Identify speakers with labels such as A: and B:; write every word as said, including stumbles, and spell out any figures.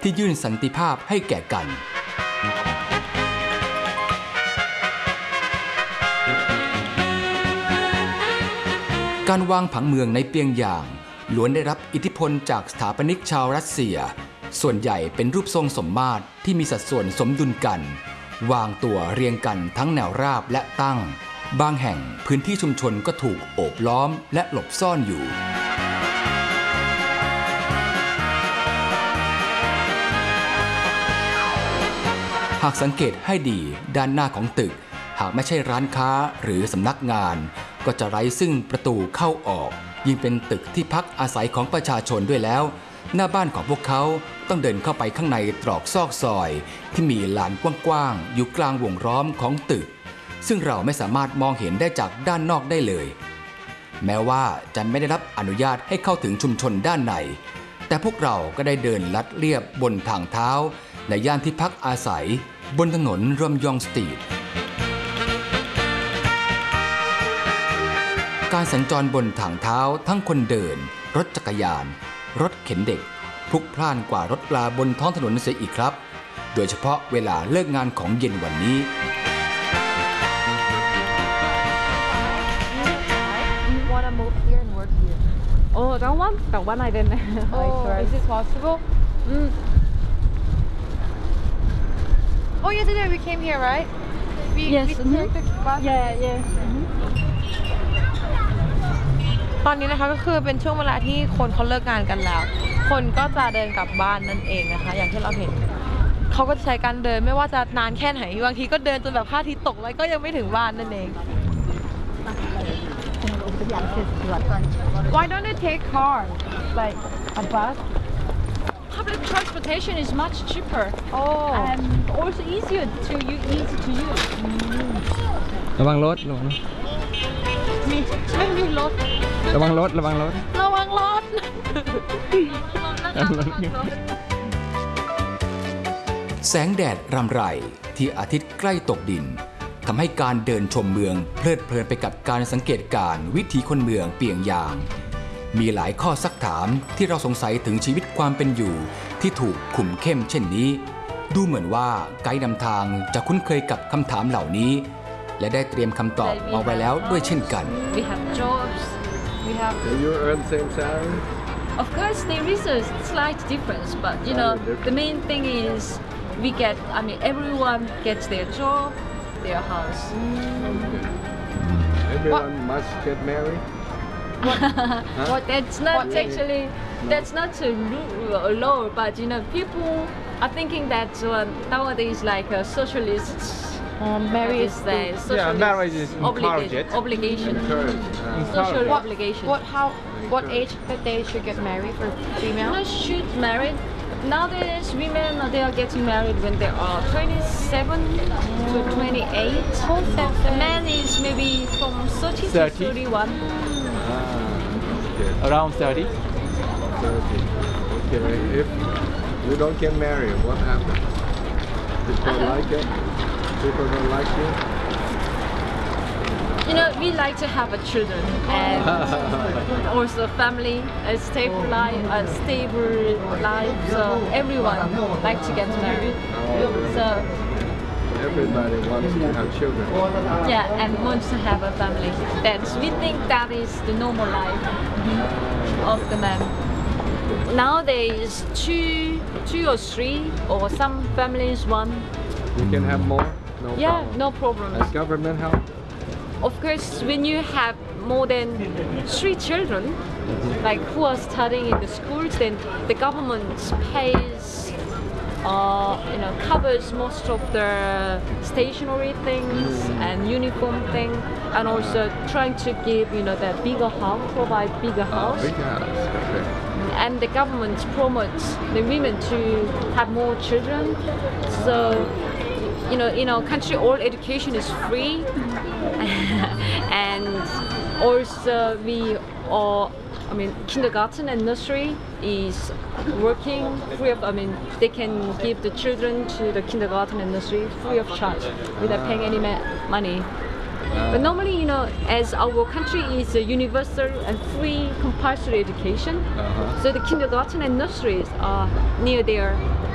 A: ที่ยื่นสันติภาพให้แก่กันการวางผังเมืองในเปียงยางล้วนได้รับอิทธิพลจากสถาปนิกชาวรัสเซียส่วนใหญ่เป็นรูปทรงสมมาตรที่มีสัดส่วนสมดุลกันวางตัวเรียงกันทั้งแนวราบและตั้งบางแห่งพื้นที่ชุมชนก็ถูกโอบล้อมและหลบซ่อนอยู่หากสังเกตให้ดีด้านหน้าของตึกหากไม่ใช่ร้านค้าหรือสำนักงานก็จะไร้ซึ่งประตูเข้าออกยิ่งเป็นตึกที่พักอาศัยของประชาชนด้วยแล้วหน้าบ้านของพวกเขาต้องเดินเข้าไปข้างในตรอกซอกซอยที่มีลานกว้างๆอยู่กลางวงล้อมของตึกซึ่งเราไม่สามารถมองเห็นได้จากด้านนอกได้เลยแม้ว่าจะไม่ได้รับอนุญาตให้เข้าถึงชุมชนด้านในแต่พวกเราก็ได้เดินลัดเลียบบนทางเท้าในย่านที่พักอาศัยบนถนนรอมยองสตรีทการสัญจรบนทางเท้าทั้งคนเดินรถจักรยานรถเข็นเด็กพลุกพล่านกว่ารถปลาบนท้องถนนเสียอีกครับโดยเฉพาะเวลาเลิกงานของเย็นวันนี้
B: Oh, that one? That one I didn't.
C: Oh, is it possible?
B: Mm.
C: Oh, yesterday we came here, right? We,
B: Yes.
C: we
B: Mm-hmm.
C: took the bus.
B: Yeah, yeah. Mm-hmm.
C: ตอนนี้นะคะก็คือเป็นช่วงเวลาที่คนเขาเลิกงานกันแล้ว คนก็จะเดินกลับบ้านนั่นเองนะคะ อย่างที่เราเห็นเขาก็จะใช้การเดินไม่ว่าจะนานแค่ไหนบางทีก็เดินจนแบบพระอาทิตย์ตกแล้วก็ยังไม่ถึงบ้านนั่นเอง
B: Why don't they take car, like a bus?
D: Public transportation is much cheaper
C: Oh.
D: and also easier to use, easy to use.
E: ระวังรถระวัง
D: มีไม่มีรถ
E: ระวังรถระวังรถ
C: ระวังรถ
A: แสงแดดรำไรที่อาทิตย์ใกล้ตกดินทำให้การเดินชมเมืองเพลิดเพลินไปกับการสังเกตการณ์วิถีคนเมืองเปียงยางมีหลายข้อซักถามที่เราสงสัยถึงชีวิตความเป็นอยู่ที่ถูกคุมเข้มเช่นนี้ดูเหมือนว่าไกด์นำทางจะคุ้นเคยกับคำถามเหล่านี้และได้เตรียมคำตอบเอาไว้แล้วด้วยเช่นกัน
D: We have jobs. We have.
F: Do you earn same salary?
D: Of course, there is a slight difference, but you know, the main thing is we get. I mean, everyone gets their job, their house.
F: Everyone must get married.
D: What? That's not actually. That's not a law, but you know, people are thinking that uh, nowadays, like uh, socialists.
C: Um, marriage is
D: the
E: Yeah, marriage is encouraged.
D: obligation,
F: Encouraged.
D: obligation, social
C: What-
D: obligation.
C: What how what age that they should get married for female?
D: Not should married. Nowadays, women they are getting married when they are twenty-seven to twenty-eight. The man is maybe from thirty to
E: thirty.
D: thirty-one.
F: Ah, okay.
E: around thirty
F: thirty. Okay. If you don't get married, what happens? People like it? People don't like you?
D: You know, we like to have a children and also family, a stable life, a stable life. So everyone like to get married. So
F: Everybody wants to have children.
D: yeah, and wants to have a family. That's we think that is the normal life of the man. Nowadays, two, two or three, or some families one.
F: You can have more? No
D: Yeah,
F: problem.
D: no problem.
F: Has government help?
D: Of course, when you have more than three children, like who are studying in the schools, then the government pays, uh, you know, covers most of the stationery things and uniform thing, and also trying to give, you know, that bigger house, provide bigger
F: Oh,
D: house.
F: big house. Okay.
D: And the government promotes the women to have more children. So, you know, in our country, all education is free, and also we are. I mean, kindergarten and nursery is working free of. I mean, they can give the children to the kindergarten and nursery free of charge without paying any ma- money. But normally, you know, as our country is a universal and free compulsory education,
F: Uh-huh.
D: so the kindergarten and nurseries are near their